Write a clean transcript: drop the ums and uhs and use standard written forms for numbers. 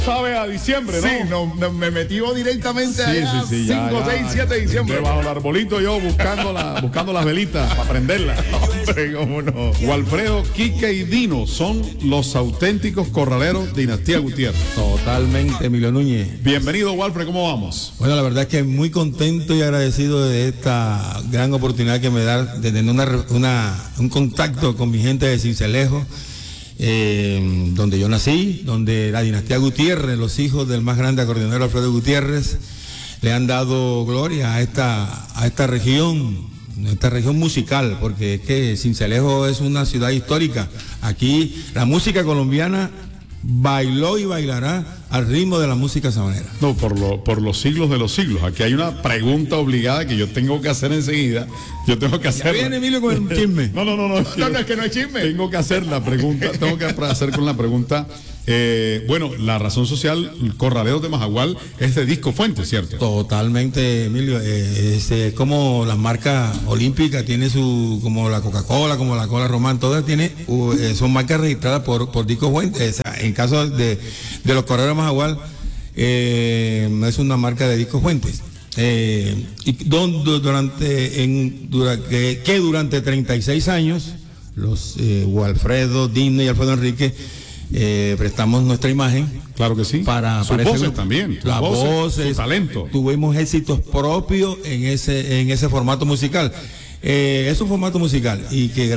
Sabe a diciembre, ¿no? Sí, no, me metí directamente allá, 5, 6, 7 de diciembre. Bajo el arbolito yo buscando las velitas para prenderlas. Hombre, cómo no. Walfredo, Quique y Dino son los auténticos corraleros de Dinastía Gutiérrez. Totalmente, Emilio Núñez. Bienvenido, Walfred, ¿cómo vamos? Bueno, la verdad es que muy contento y agradecido de esta gran oportunidad que me da de tener un contacto con mi gente de Sincelejo, donde yo nací, donde la dinastía Gutiérrez, los hijos del más grande acordeonero Alfredo Gutiérrez, le han dado gloria a esta región musical, porque es que Sincelejo es una ciudad histórica. Aquí la música colombiana bailó y bailará al ritmo de la música sabanera. No, por los siglos de los siglos. Aquí hay una pregunta obligada que yo tengo que hacer enseguida. Yo tengo que hacer. ¿Ya viene Emilio con el chisme? No. Es que no hay chisme. Tengo que hacer la pregunta. Tengo que hacer con la pregunta. Bueno, la razón social, Corraleros de Majagual, es de Disco Fuente, ¿cierto? Totalmente, Emilio. Es como las marcas olímpicas, tiene como la Coca-Cola, como la Cola Román, todas son marcas registradas por Disco Fuente. En caso de los Corraleros de Majagual, es una marca de Disco Fuentes. Y durante 36 años, los Walfredo, Dino y Alfredo Enrique prestamos nuestra imagen. Claro que sí. Para sus voces también. Las voces, su talento. Tuvimos éxitos propios en ese formato musical. Es un formato musical y que